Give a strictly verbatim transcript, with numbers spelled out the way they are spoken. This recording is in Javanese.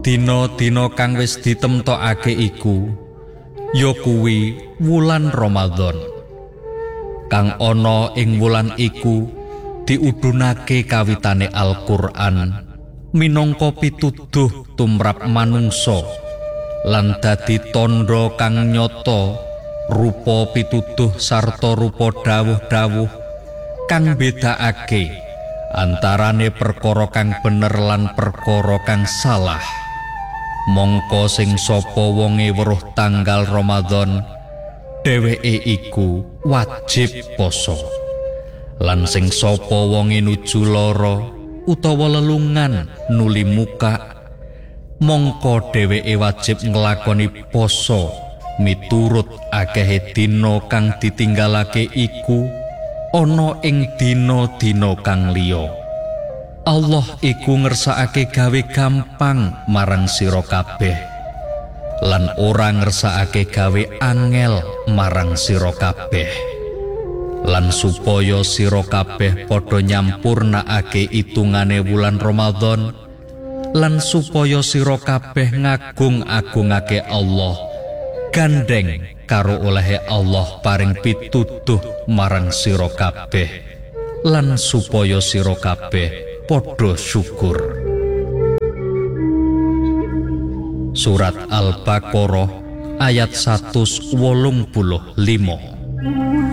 Dina-dina kang wis ditemtokake iku ya kuwi wulan Ramadan. Kang ana ing wulan iku diudhunake kawitane Al-Qur'an minangka pituduh tumrap manungsa lan dadi tandha kang nyata rupa pituduh sarta rupa dawuh-dawuh kang bedakake antarane perkara kang bener lan perkara kang salah. Mongko sing sapa wonge weruh tanggal Ramadan dheweke iku wajib poso. Lan sing sapa wonge nuju lara utawa lelungan nuli muka mongko dheweke wajib nglakoni poso miturut akehe dina kang ditinggalake iku ana ing dina-dina kang liya. Allah iku ngersakake gawe gampang marang sira kabeh lan ora ngersakake gawe angel marang sira kabeh. Lan supaya sira kabeh padha nyampurnakake itungane wulan Ramadan lan supaya sira kabeh ngagung-agungake Allah gandeng karo olehe Allah paring pituduh marang sira kabeh lan supaya sira kabeh padha syukur. Surat Al-Baqarah ayat seratus wolung puluh lima.